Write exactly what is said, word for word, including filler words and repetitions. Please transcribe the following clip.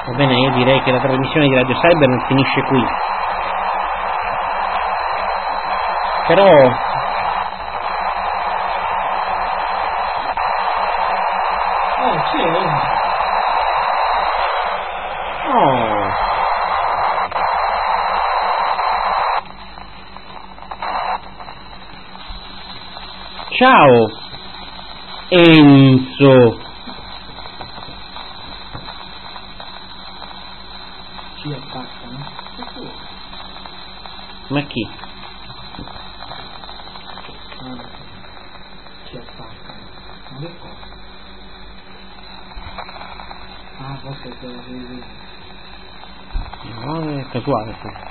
Va bene, io direi che la trasmissione di Radio Cyber non finisce qui. Però Oh, c'è. oh. Ciao Enzo. Ci attaccano. Ma chi? Ah, ci attaccano. Ma che cosa? Ah, forse è quello che... No, è casuale. Sì.